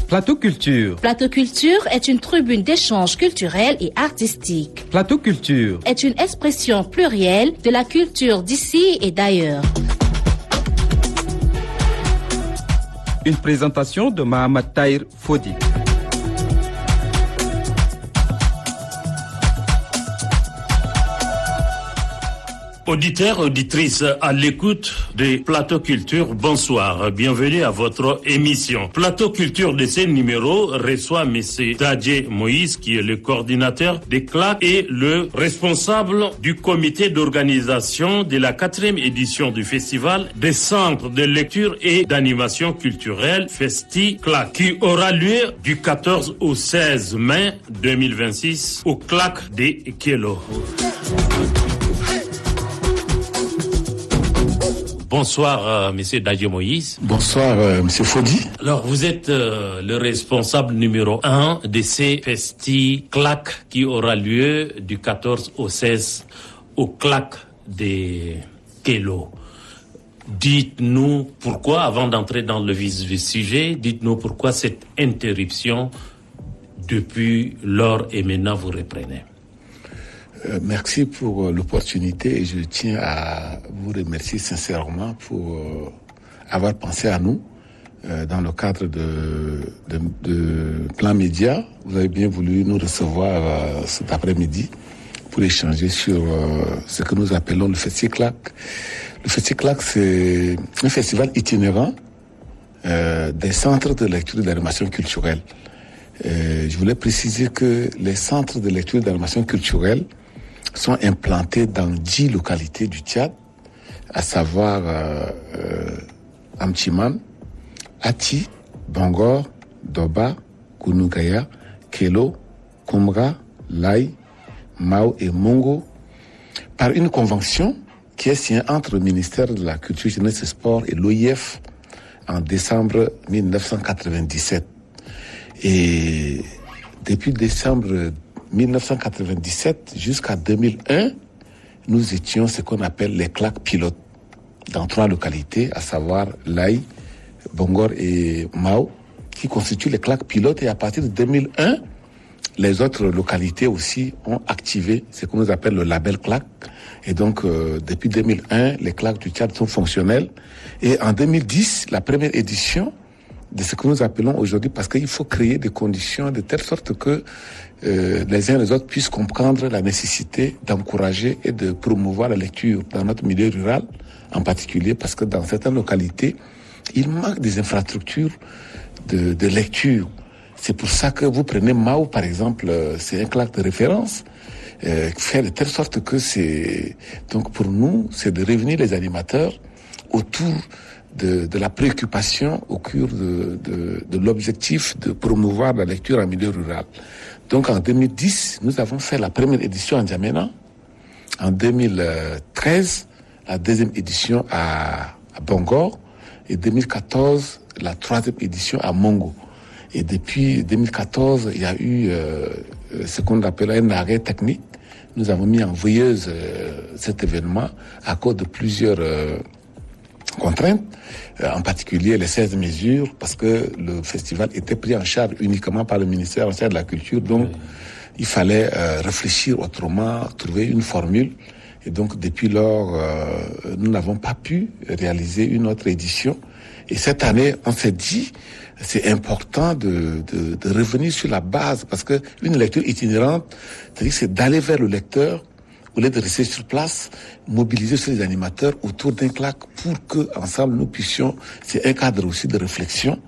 Plateau Culture. Plateau Culture est une tribune d'échange culturel et artistique. Plateau Culture est une expression plurielle de la culture d'ici et d'ailleurs. Une présentation de Mohamed Tahir Fodi. Auditeurs, auditrices, à l'écoute de Plateau Culture, bonsoir. Bienvenue à votre émission. Plateau Culture de ce numéro reçoit M. Dadje Moïse, qui est le coordinateur des CLAC et le responsable du comité d'organisation de la 4e édition du festival des centres de lecture et d'animation culturelle Festi-CLAC, qui aura lieu du 14 au 16 mai 2026 au CLAC de Kélo. Bonsoir, Monsieur Dadje Moïse. Bonsoir, Monsieur Fodi. Alors, vous êtes le responsable numéro 1 de ces Festi-CLAC qui aura lieu du 14 au 16 au CLAC de Kélo. Dites-nous pourquoi, avant d'entrer dans le vif du sujet, dites-nous pourquoi cette interruption depuis lors et maintenant vous reprenez. Merci pour l'opportunité et je tiens à vous remercier sincèrement pour avoir pensé à nous dans le cadre de Plan Média. Vous avez bien voulu nous recevoir cet après-midi pour échanger sur ce que nous appelons le Festi-CLAC. Le Festi-CLAC, c'est un festival itinérant des centres de lecture et d'animation culturelle. Je voulais préciser que les centres de lecture et d'animation culturelle sont implantés dans 10 localités du Tchad, à savoir Amtiman, Ati, Bangor, Doba, Kounougaya, Kélo, Koumra, Laï, Mao et Mongo, par une convention qui est signée entre le ministère de la Culture, Jeunesse et Sport et l'OIF en décembre 1997. Et depuis décembre 1997 jusqu'à 2001, nous étions ce qu'on appelle les CLAC pilotes dans 3 localités, à savoir Laï, Bangor et Mao, qui constituent les CLAC pilotes. Et à partir de 2001, les autres localités aussi ont activé ce qu'on nous appelle le label CLAC. Et donc, depuis 2001, les CLAC du Tchad sont fonctionnels. Et en 2010, la première édition de ce que nous appelons aujourd'hui, parce qu'il faut créer des conditions de telle sorte que les uns et les autres puissent comprendre la nécessité d'encourager et de promouvoir la lecture dans notre milieu rural, en particulier parce que dans certaines localités, il manque des infrastructures de lecture. C'est pour ça que vous prenez Mao, par exemple, c'est un CLAC de référence, fait de telle sorte que c'est... Donc pour nous, c'est de revenir les animateurs autour de la préoccupation au cœur de l'objectif de promouvoir la lecture en milieu rural. Donc en 2010, nous avons fait la première édition en N'Djamena. En 2013, la deuxième édition à Bangor. Et 2014, la 3e édition à Mongo. Et depuis 2014, il y a eu ce qu'on appelle un arrêt technique. Nous avons mis en veilleuse cet événement à cause de plusieurs contraintes, en particulier les 16 mesures, parce que le festival était pris en charge uniquement par le ministère de la Culture, donc il fallait réfléchir autrement, trouver une formule. Et donc depuis lors, nous n'avons pas pu réaliser une autre édition. Et cette année, on s'est dit, c'est important de revenir sur la base, parce que une lecture itinérante, c'est d'aller vers le lecteur, au lieu de rester sur place, mobiliser sur les animateurs autour d'un CLAC pour que ensemble nous puissions, c'est un cadre aussi de réflexion,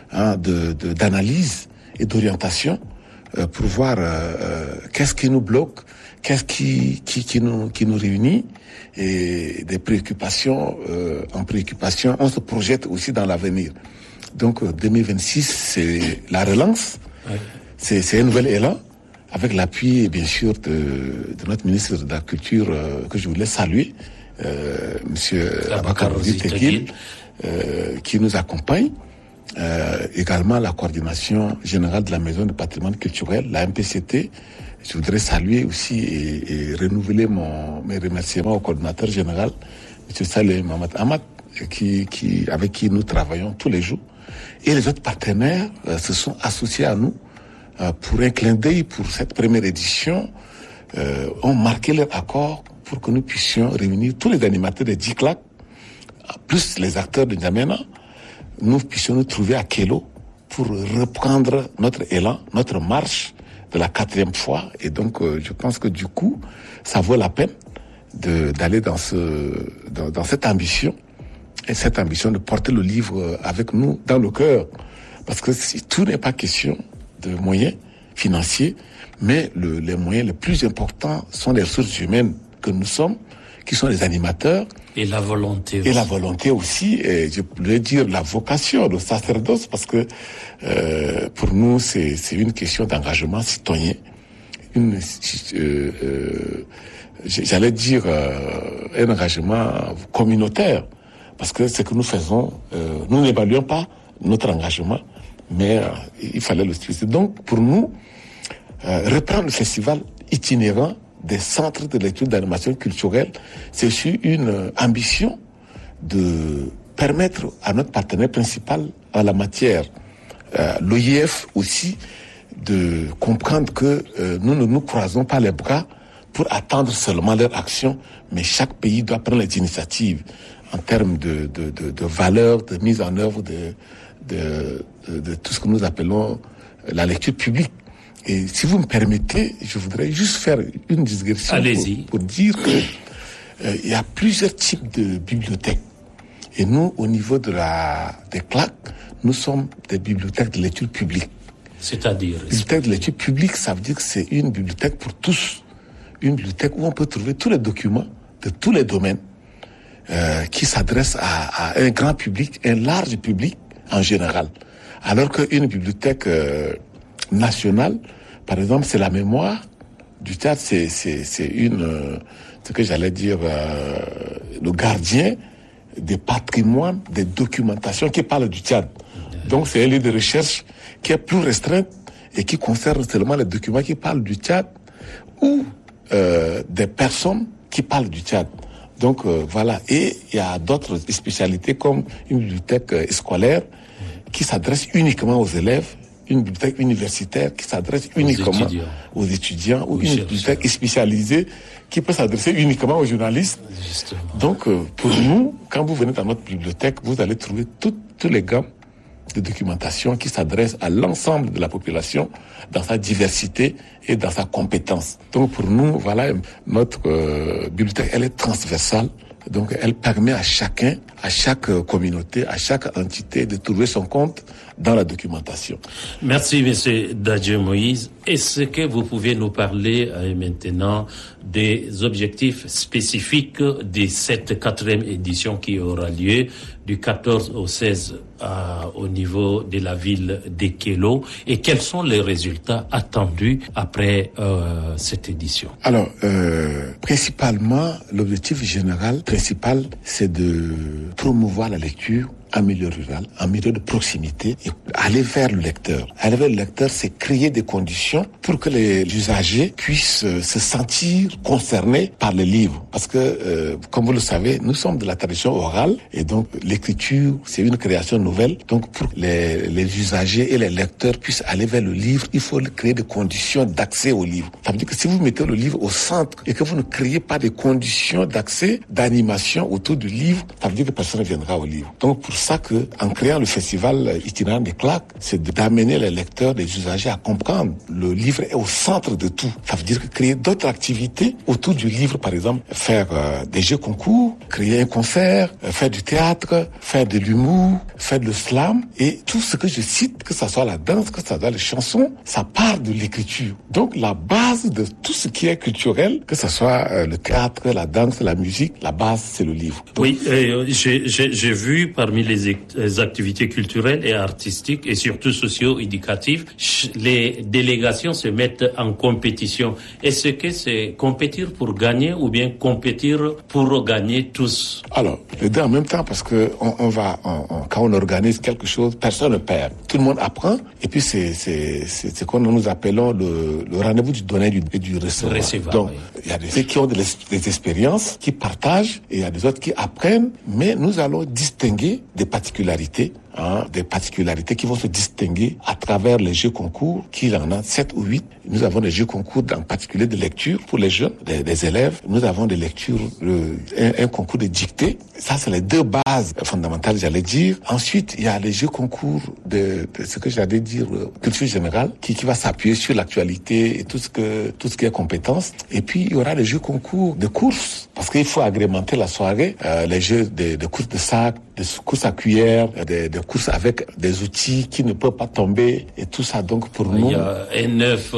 d'analyse et d'orientation, pour voir qu'est-ce qui nous bloque, qu'est-ce qui nous réunit, et des préoccupations en préoccupation, on se projette aussi dans l'avenir. Donc 2026, c'est la relance, c'est un nouvel élan, avec l'appui, bien sûr, de notre ministre de la Culture, que je voulais saluer, Monsieur Abakarozi Tekil, qui nous accompagne. Également la coordination générale de la Maison du patrimoine culturel, la MPCT. Je voudrais saluer aussi et renouveler mes remerciements au coordinateur général, M. Saleh Mohamed Ahmad, avec qui nous travaillons tous les jours. Et les autres partenaires se sont associés à nous pour un clin d'œil pour cette première édition, ont marqué leur accord pour que nous puissions réunir tous les animateurs de DICLAC, plus les acteurs de N'Djamena, nous puissions nous trouver à Kélo pour reprendre notre élan, notre marche de la 4e fois. Et donc, je pense que du coup, ça vaut la peine d'aller dans cette ambition, et cette ambition de porter le livre avec nous dans le cœur. Parce que si tout n'est pas question de moyens financiers, mais les moyens les plus importants sont les ressources humaines que nous sommes, qui sont les animateurs. Et la volonté aussi. Et la volonté aussi, et je voulais dire la vocation, le sacerdoce, parce que pour nous, c'est une question d'engagement citoyen. J'allais dire un engagement communautaire, parce que ce que nous faisons, nous n'évaluons pas notre engagement, mais il fallait le suivre. Donc, pour nous, reprendre le festival itinérant des centres de lecture d'animation culturelle, c'est aussi une ambition de permettre à notre partenaire principal en la matière, l'OIF aussi, de comprendre que nous ne nous croisons pas les bras pour attendre seulement leur action, mais chaque pays doit prendre les initiatives en termes de valeurs, de mise en œuvre de tout ce que nous appelons la lecture publique. Et si vous me permettez, je voudrais juste faire une digression pour dire que il y a plusieurs types de bibliothèques. Et nous, au niveau des CLAC, nous sommes des bibliothèques de lecture publique. C'est-à-dire bibliothèque de lecture publique, ça veut dire que c'est une bibliothèque pour tous. Une bibliothèque où on peut trouver tous les documents de tous les domaines qui s'adressent à un grand public, un large public en général. Alors qu'une bibliothèque nationale, par exemple, c'est la mémoire du Tchad, c'est ce que j'allais dire, le gardien des patrimoines, des documentations qui parlent du Tchad. Donc c'est un lieu de recherche qui est plus restreint et qui concerne seulement les documents qui parlent du Tchad ou des personnes qui parlent du Tchad. Donc voilà. Et il y a d'autres spécialités comme une bibliothèque scolaire qui s'adresse uniquement aux élèves, une bibliothèque universitaire qui s'adresse uniquement aux étudiants ou une bibliothèque spécialisée qui peut s'adresser uniquement aux journalistes. Justement. Donc pour nous, quand vous venez dans notre bibliothèque, vous allez trouver toutes les gammes de documentation qui s'adresse à l'ensemble de la population dans sa diversité et dans sa compétence. Donc pour nous, voilà, notre bibliothèque, elle est transversale. Donc elle permet à chacun, à chaque communauté, à chaque entité de trouver son compte dans la documentation. Merci, M. Dadje Moïse. Est-ce que vous pouvez nous parler maintenant des objectifs spécifiques de cette 4e édition qui aura lieu du 14 au 16 au niveau de la ville de Kélo, et quels sont les résultats attendus après cette édition? Alors, principalement, l'objectif général principal, c'est de promouvoir la lecture en milieu rural, en milieu de proximité, et aller vers le lecteur. Aller vers le lecteur, c'est créer des conditions pour que les usagers puissent se sentir concernés par le livre. Parce que, comme vous le savez, nous sommes de la tradition orale, et donc l'écriture, c'est une création nouvelle. Donc pour que les usagers et les lecteurs puissent aller vers le livre, il faut créer des conditions d'accès au livre. Ça veut dire que si vous mettez le livre au centre et que vous ne créez pas des conditions d'accès, d'animation autour du livre, ça veut dire que personne ne viendra au livre. Donc pour ça que, en créant le festival itinérant des CLAC, c'est d'amener les lecteurs, les usagers à comprendre. Le livre est au centre de tout. Ça veut dire que créer d'autres activités autour du livre, par exemple, faire des jeux concours, créer un concert, faire du théâtre, faire de l'humour, faire de slam, et tout ce que je cite, que ça soit la danse, que ça soit les chansons, ça part de l'écriture. Donc la base de tout ce qui est culturel, que ça soit le théâtre, la danse, la musique, la base c'est le livre. Donc, oui, j'ai vu parmi les activités culturelles et artistiques et surtout socio-éducatives, les délégations se mettent en compétition. Est-ce que c'est compétir pour gagner ou bien compétir pour gagner tous? Alors, les deux en même temps, parce que quand on organise quelque chose, personne ne perd. Tout le monde apprend, et puis c'est ce que nous appelons le rendez-vous du donner et du recevoir. Donc, il y a des qui ont des expériences, qui partagent, et il y a des autres qui apprennent, mais nous allons distinguer des particularités des particularités qui vont se distinguer à travers les jeux concours, qu'il en a 7 ou 8. Nous avons des jeux concours en particulier de lecture pour les jeunes, des élèves. Nous avons des lectures, un concours de dictée. Ça, c'est les 2 bases fondamentales, j'allais dire. Ensuite, il y a les jeux concours de ce que j'allais dire, culture générale, qui va s'appuyer sur l'actualité et tout ce qui est compétences. Et puis, il y aura les jeux concours de course, parce qu'il faut agrémenter la soirée, les jeux de course de sac, de course à cuillère, de course avec des outils qui ne peuvent pas tomber et tout ça. Donc, pour nous... Il y a un œuf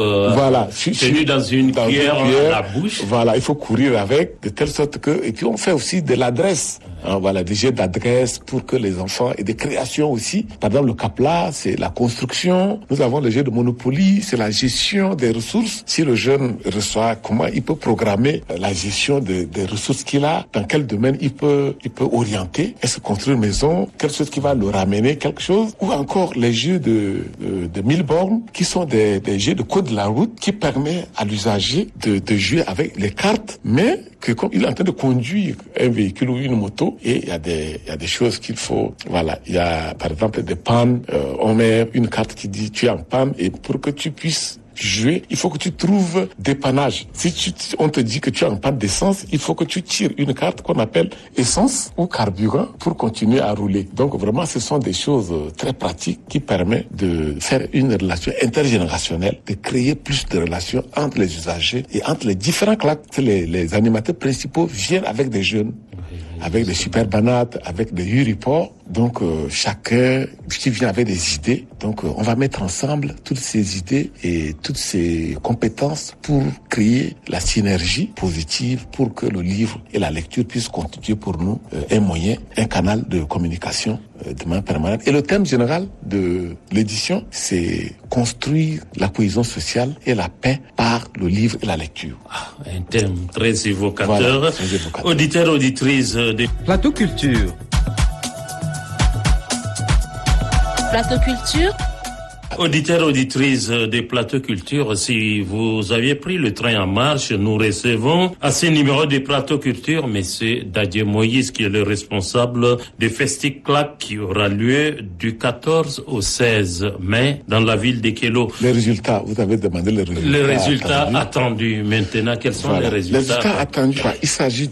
tenu dans une cuillère à la bouche. Voilà, il faut courir avec, de telle sorte que... Et puis, on fait aussi de l'adresse. Voilà, des jeux d'adresse pour que les enfants... Et des créations aussi. Par exemple, le Capla, c'est la construction. Nous avons les jeux de Monopoly, c'est la gestion des ressources. Si le jeune reçoit, comment il peut programmer la gestion des ressources qu'il a, dans quel domaine il peut orienter, est-ce construire une maison, quelque chose qui va le ramener, quelque chose, ou encore les jeux de 1000 bornes, qui sont des jeux de code de la route, qui permet à l'usager de jouer avec les cartes, mais que comme il est en train de conduire un véhicule ou une moto, et il y a des choses qu'il faut, voilà, il y a par exemple des pannes, on met une carte qui dit tu es en panne, et pour que tu puisses jouer, il faut que tu trouves dépannage. Si on te dit que tu es en panne d'essence, il faut que tu tires une carte qu'on appelle essence ou carburant pour continuer à rouler. Donc vraiment, ce sont des choses très pratiques qui permettent de faire une relation intergénérationnelle, de créer plus de relations entre les usagers et entre les différents classes. Les animateurs principaux viennent avec des jeunes, avec des super banades, avec des U-reports. Donc chacun qui vient avec des idées. Donc on va mettre ensemble toutes ces idées et toutes ces compétences pour créer la synergie positive pour que le livre et la lecture puissent constituer pour nous un moyen, un canal de communication de manière permanente. Et le thème général de l'édition, c'est construire la cohésion sociale et la paix par le livre et la lecture. Un thème très évocateur. Voilà, très évocateur. Auditeurs, auditrices des Plateau Culture. Plateau Culture. Auditeurs, auditrices des Plateaux Culture, si vous aviez pris le train en marche, nous recevons à ce numéro des Plateaux Culture M. Dadje Moïse, qui est le responsable du Festiclac qui aura lieu du 14 au 16 mai dans la ville de Kélo. Les résultats, vous avez demandé les résultats. Les résultats attendus. Maintenant, quels sont les résultats? Les résultats attendus, il s'agit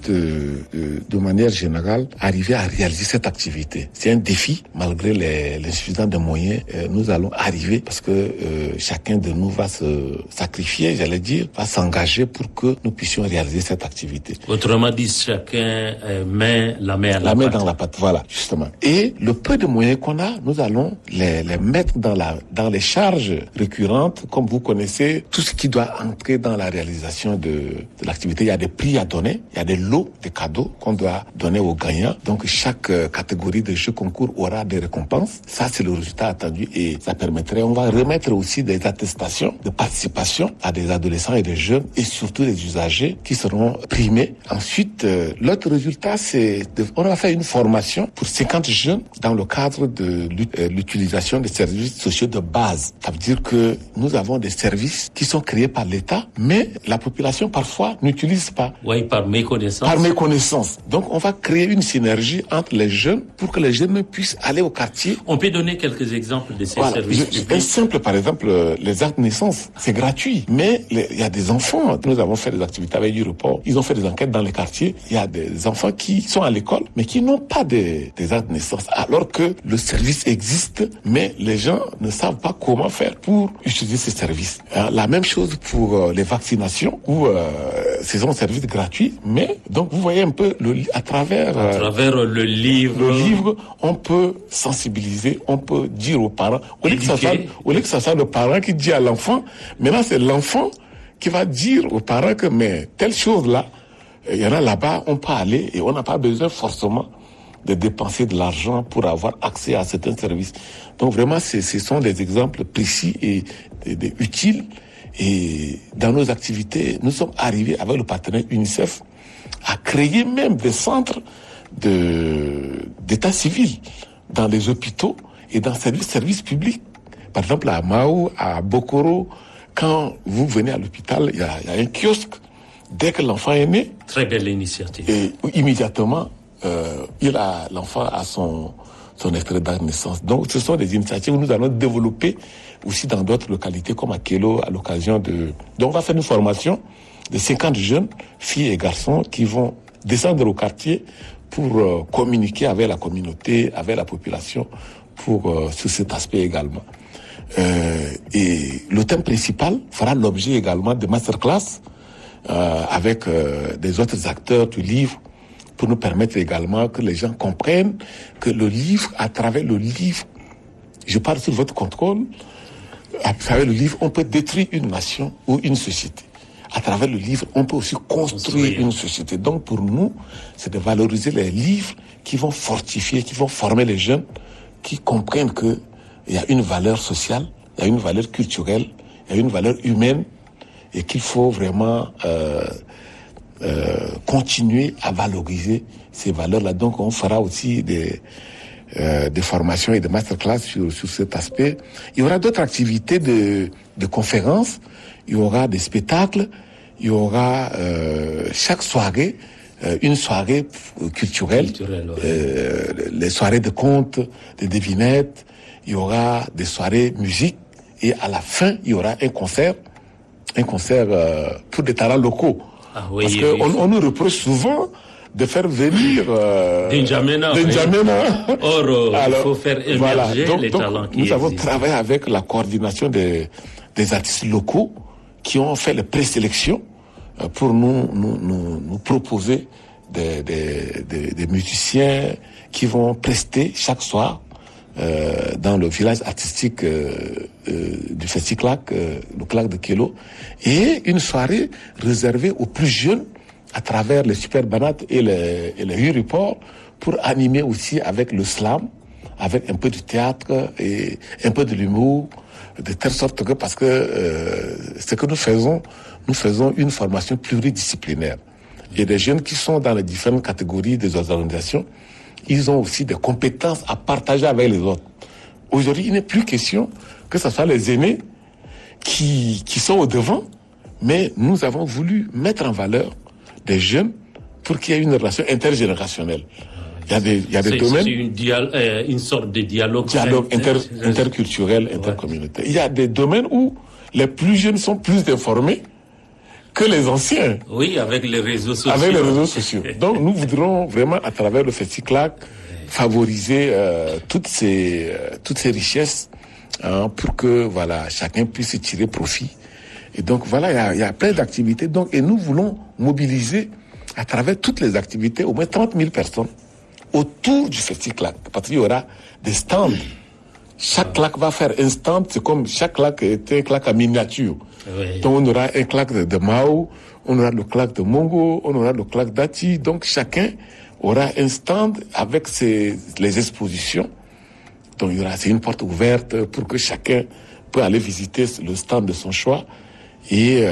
de manière générale, arriver à réaliser cette activité. C'est un défi, malgré l'insuffisance de moyens, nous allons arriver parce que chacun de nous va se sacrifier, j'allais dire, va s'engager pour que nous puissions réaliser cette activité. Autrement dit, chacun met la main à la pâte. La main dans la pâte, voilà, justement. Et le peu de moyens qu'on a, nous allons les mettre dans les charges récurrentes, comme vous connaissez, tout ce qui doit entrer dans la réalisation de l'activité. Il y a des prix à donner, il y a des lots, des cadeaux qu'on doit donner aux gagnants. Donc chaque catégorie de jeux concours aura des récompenses. Ça, c'est le résultat attendu et ça permettrait. On va remettre aussi des attestations de participation à des adolescents et des jeunes et surtout des usagers qui seront primés. Ensuite, l'autre résultat, on va faire une formation pour 50 jeunes dans le cadre de l'utilisation des services sociaux de base. Ça veut dire que nous avons des services qui sont créés par l'État, mais la population parfois n'utilise pas. Oui, par méconnaissance. Par méconnaissance. Donc, on va créer une synergie entre les jeunes pour que les jeunes puissent aller au quartier. On peut donner quelques exemples de ces services publics. Un simple, par exemple, les actes de naissance, c'est gratuit. Mais il y a des enfants, nous avons fait des activités avec du report, ils ont fait des enquêtes dans les quartiers. Il y a des enfants qui sont à l'école, mais qui n'ont pas des actes de naissance. Alors que le service existe, mais les gens ne savent pas comment faire pour utiliser ces services. La même chose pour les vaccinations, où ce sont des services gratuits, mais donc vous voyez un peu à travers le livre, on peut sensibiliser, on peut dire aux parents, au lieu que ça soit le parent qui dit à l'enfant, maintenant c'est l'enfant qui va dire aux parents que mais telle chose là, il y en a là-bas, on peut aller et on n'a pas besoin forcément de dépenser de l'argent pour avoir accès à certains services. Donc vraiment, ce sont des exemples précis et utiles. Et dans nos activités, nous sommes arrivés avec le partenaire UNICEF à créer même des centres d'état civil dans les hôpitaux et dans les services publics. Par exemple, à Mao, à Bokoro, quand vous venez à l'hôpital, il y a un kiosque. Dès que l'enfant est né, très belle initiative. Et immédiatement, l'enfant a son son extrait d'acte de naissance. Donc, ce sont des initiatives que nous allons développer aussi dans d'autres localités comme à Kélo, à l'occasion de... Donc, on va faire une formation de 50 jeunes, filles et garçons, qui vont descendre au quartier pour communiquer avec la communauté, avec la population, sur cet aspect également. Et le thème principal fera l'objet également de masterclass avec des autres acteurs du livre, pour nous permettre également que les gens comprennent que le livre, à travers le livre, je parle sur votre contrôle, à travers le livre, on peut détruire une nation ou une société. À travers le livre, on peut aussi construire une société. Donc pour nous, c'est de valoriser les livres qui vont fortifier, qui vont former les jeunes, qui comprennent qu'il y a une valeur sociale, il y a une valeur culturelle, il y a une valeur humaine, et qu'il faut vraiment continuer à valoriser ces valeurs-là. Donc on fera aussi des formations et des masterclass sur cet aspect. Il y aura d'autres activités de conférences, il y aura des spectacles, il y aura chaque soirée une soirée culturelle, les soirées de contes, de devinettes, il y aura des soirées musique, et à la fin il y aura un concert pour des talents locaux. Ah oui, parce qu'on nous reproche souvent de faire venir N'Djamena. Or, il faut faire émerger les talents qui nous avons travaillé avec la coordination des artistes locaux qui ont fait les présélections pour nous proposer des musiciens qui vont prester chaque soir dans le village artistique du Festiclac, le Clac de Kélo, et une soirée réservée aux plus jeunes à travers les Super Banates et les Huriport, pour animer aussi avec le slam, avec un peu de théâtre et un peu de l'humour, de telle sorte que, parce que ce que nous faisons une formation pluridisciplinaire. Et les jeunes qui sont dans les différentes catégories des organisations, ils ont aussi des compétences à partager avec les autres. Aujourd'hui, il n'est plus question que ce soit les aînés qui sont au devant, mais nous avons voulu mettre en valeur des jeunes pour qu'il y ait une relation intergénérationnelle. Il y a des domaines... C'est une sorte de dialogue interculturel, intercommunautaire. Il y a des domaines où les plus jeunes sont plus informés que les anciens. Oui, avec les réseaux sociaux. Donc nous voudrons vraiment, à travers le Festiclac, favoriser toutes ces richesses pour que chacun puisse tirer profit. Et donc il y a plein d'activités. Et nous voulons mobiliser à travers toutes les activités au moins 30 000 personnes autour du Festiclac, parce qu'il y aura des stands. Chaque claque va faire un stand, c'est comme chaque claque est un claque en miniature. Oui. Donc on aura un claque de Mao, on aura le claque de Mongo, on aura le claque d'Ati. Donc chacun aura un stand avec les expositions. Donc c'est une porte ouverte pour que chacun peut aller visiter le stand de son choix et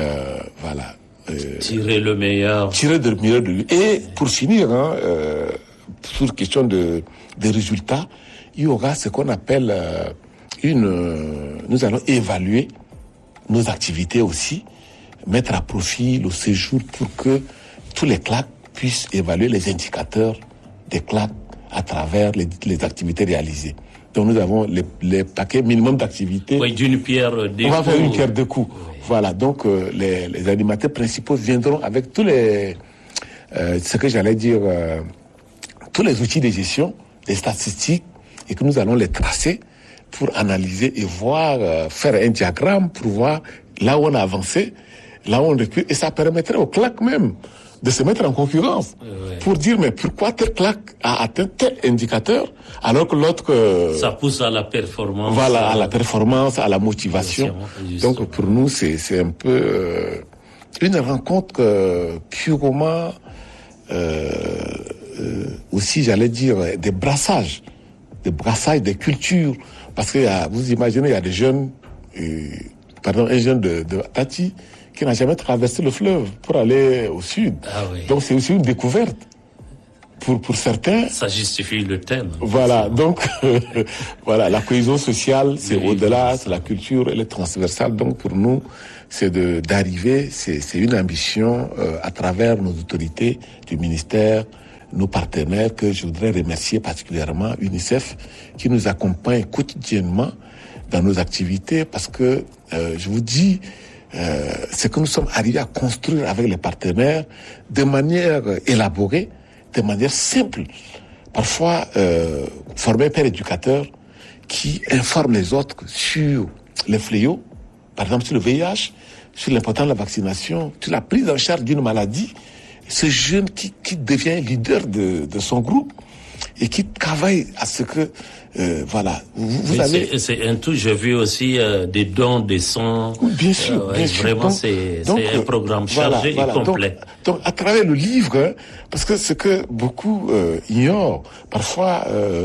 tirer le meilleur. Tirer le meilleur de lui. Et pour finir, sur question de résultats, il y aura ce qu'on appelle nous allons évaluer nos activités aussi, mettre à profit le séjour pour que tous les claques puissent évaluer les indicateurs des claques à travers les activités réalisées. Donc nous avons les paquets minimum d'activités. Oui, d'une pierre deux coups. On va faire une pierre deux coups. Oui. Voilà, donc les animateurs principaux viendront avec tous les tous les outils de gestion, les statistiques, et que nous allons les tracer pour analyser et voir, faire un diagramme pour voir là où on a avancé, là où on recule, et ça permettrait aux claques même de se mettre en concurrence pour dire mais pourquoi tel claque a atteint tel indicateur alors que l'autre... ça pousse à la performance. Voilà, à la performance, à la motivation. Donc pour nous, c'est un peu une rencontre purement... aussi, j'allais dire, des brassages des cultures. Parce que vous imaginez, il y a des jeunes, un jeune de Tati qui n'a jamais traversé le fleuve pour aller au sud. Ah oui. Donc c'est aussi une découverte. Pour certains... Ça justifie le thème. Voilà, donc la cohésion sociale, c'est au-delà, c'est la culture, elle est transversale. Donc pour nous, c'est d'arriver, c'est une ambition à travers nos autorités du ministère nos partenaires que je voudrais remercier particulièrement, UNICEF, qui nous accompagne quotidiennement dans nos activités, parce que je vous dis, ce que nous sommes arrivés à construire avec les partenaires de manière élaborée, de manière simple. Parfois, former un père éducateur qui informe les autres sur les fléaux, par exemple sur le VIH, sur l'importance de la vaccination, sur la prise en charge d'une maladie. Ce jeune qui devient leader de son groupe et qui travaille à ce que, voilà, vous avez... C'est un tout, j'ai vu aussi des dons, des sang. Bien sûr, bien sûr. Vraiment, c'est un programme chargé et complet. Donc, à travers le livre, parce que ce que beaucoup ignorent, parfois,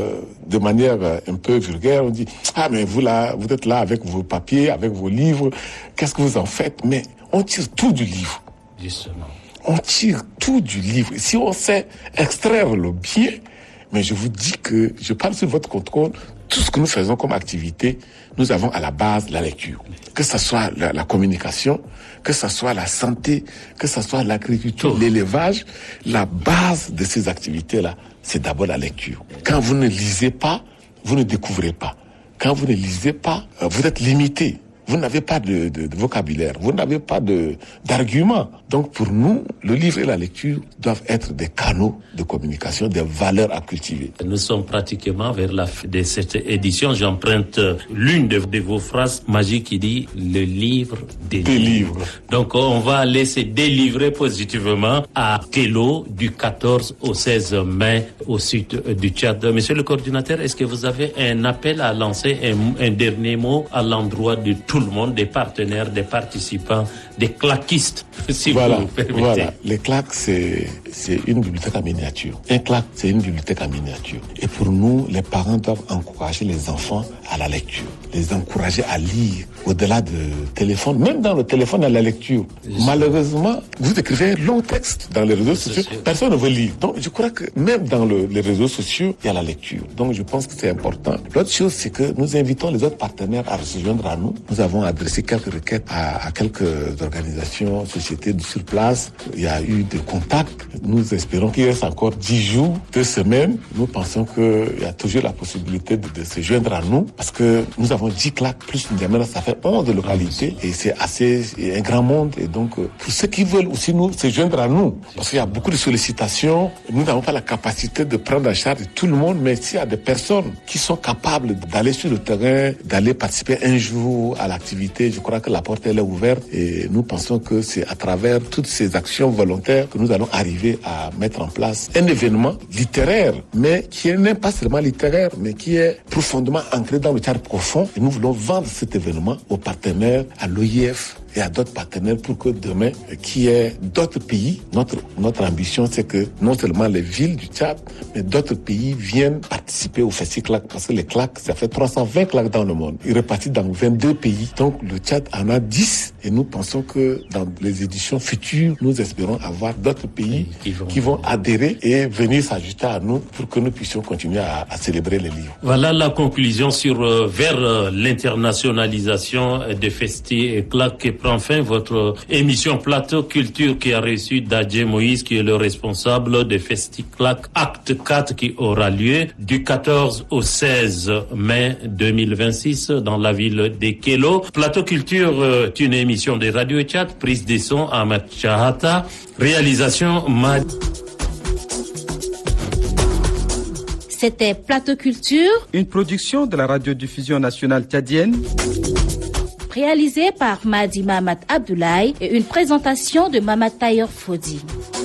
de manière un peu vulgaire, on dit, ah, mais vous êtes là avec vos papiers, avec vos livres, qu'est-ce que vous en faites? Mais on tire tout du livre. Justement. On tire tout du livre. Si on sait extraire le bien, mais je vous dis que, je parle sur votre contrôle, tout ce que nous faisons comme activité, nous avons à la base la lecture. Que ce soit la communication, que ce soit la santé, que ce soit l'agriculture, l'élevage, la base de ces activités-là, c'est d'abord la lecture. Quand vous ne lisez pas, vous ne découvrez pas. Quand vous ne lisez pas, vous êtes limité. Vous n'avez pas de vocabulaire, vous n'avez pas d'arguments. Donc pour nous, le livre et la lecture doivent être des canaux de communication, des valeurs à cultiver. Nous sommes pratiquement vers la fin de cette édition. J'emprunte l'une de vos phrases magiques qui dit « le livre des livres ». Donc on va aller se délivrer positivement à Kélo du 14 au 16 mai au sud du Tchad. Monsieur le coordinateur, est-ce que vous avez un appel à lancer, un dernier mot à l'endroit de tout le monde, des partenaires, des participants, des claquistes, si vous permettez. Voilà, les claques, c'est une bibliothèque en miniature. Un claque, c'est une bibliothèque en miniature. Et pour nous, les parents doivent encourager les enfants à la lecture, les encourager à lire, au-delà du téléphone, même dans le téléphone, à la lecture. Malheureusement, vous écrivez un long texte dans les réseaux sociaux, personne ne veut lire. Donc je crois que même dans les réseaux sociaux, il y a la lecture. Donc je pense que c'est important. L'autre chose, c'est que nous invitons les autres partenaires à se joindre à nous. Nous avons adressé quelques requêtes à quelques organisations, sociétés sur place. Il y a eu des contacts. Nous espérons qu'il reste encore 10 jours, 2 semaines. Nous pensons qu'il y a toujours la possibilité de se joindre à nous, parce que nous avons 10 claques plus N'Djamena, ça fait 11 localités et c'est un grand monde. Et donc, pour ceux qui veulent aussi nous se joindre à nous, parce qu'il y a beaucoup de sollicitations, nous n'avons pas la capacité de prendre en charge tout le monde, mais s'il y a des personnes qui sont capables d'aller sur le terrain, d'aller participer un jour à l'activité, je crois que la porte elle est ouverte et nous pensons que c'est à travers toutes ces actions volontaires que nous allons arriver à mettre en place un événement littéraire, mais qui n'est pas seulement littéraire, mais qui est profondément ancré dans le cadre profond. Et nous voulons vendre cet événement aux partenaires, à l'OIF et à d'autres partenaires pour que demain, qu'il y ait d'autres pays. Notre ambition, c'est que non seulement les villes du Tchad, mais d'autres pays viennent participer au Festi-Claque, parce que les claques, ça fait 320 claques dans le monde. Ils répartis dans 22 pays. Donc le Tchad en a 10 et nous pensons que dans les éditions futures, nous espérons avoir d'autres pays qui vont adhérer et venir s'ajouter à nous pour que nous puissions continuer à célébrer les livres. Voilà la conclusion vers l'internationalisation des Festi-Claque qui prend fin votre émission Plateau Culture qui a reçu Dadje Moïse qui est le responsable des Festi-Claque Acte 4 qui aura lieu du 14 au 16 mai 2026 dans la ville de Kélo. Plateau Culture est une émission de Radio Tchad, prise des sons Ahmed Chahata, réalisation Mad. C'était Plateau Culture, une production de la radiodiffusion nationale tchadienne, réalisée par Madi Mahamat Abdoulaye et une présentation de Mamat Tayer Fodi.